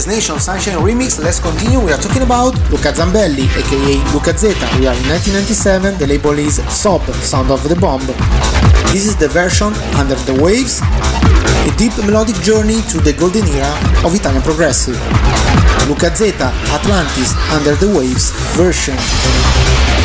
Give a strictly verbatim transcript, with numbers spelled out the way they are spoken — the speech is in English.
Destination Sunshine remix. Let's continue. We are talking about Luca Zambelli, aka Luca Z. We are in nineteen ninety-seven. The label is Sob, Sound of the Bomb. This is the version Under the Waves, a deep melodic journey through the golden era of Italian progressive. Luca Z, Atlantis, Under the Waves version.